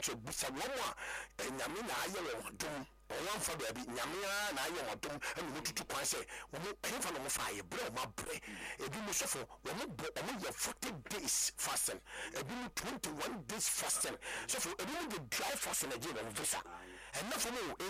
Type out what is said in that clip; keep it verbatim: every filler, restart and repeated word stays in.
to bisa woman nyame na aye wodom one for the nyame na aye wodom and we tutu kwan say wo hefa no mo fire bro ma bre ebi mo sofo wo mo bo wo ye forty days fasting ebi mo twenty-one days fasting so for ebi mo the dry fasting again on visa and na for mo